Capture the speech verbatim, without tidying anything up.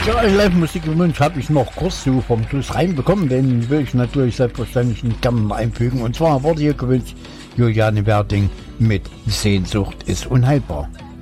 Ja, einen Live-Musikwunsch habe ich noch kurz so vom Schluss reinbekommen, den will ich natürlich selbstverständlich gerne einfügen. Und zwar wurde hier gewünscht Juliane Werding mit Sehnsucht ist unheilbar.